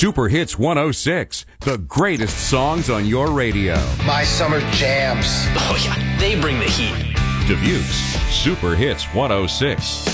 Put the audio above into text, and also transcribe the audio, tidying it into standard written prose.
Super Hits 106, the greatest songs on your radio. My summer jams. Oh, yeah, they bring the heat. Dubuque's Super Hits 106.